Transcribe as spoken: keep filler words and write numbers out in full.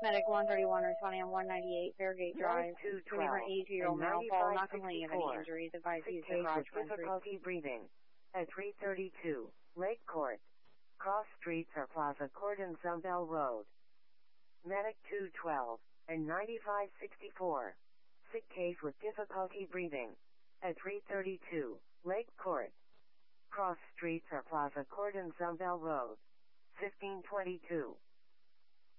Medic one thirty-one or twenty on one ninety-eight, Fairgate Drive. two Twenty for eighty-year-old male, fall, not complaining of any injuries. Advise Sick use case the garage with for entry. difficulty breathing. At three thirty-two, Lake Court. Cross Streets or Plaza Court and Zumbell Road. Medic two twelve and ninety-five sixty-four. Sick case with difficulty breathing. At three thirty-two, Lake Court. Cross Streets or Plaza Court and Zumbell Road. fifteen twenty-two.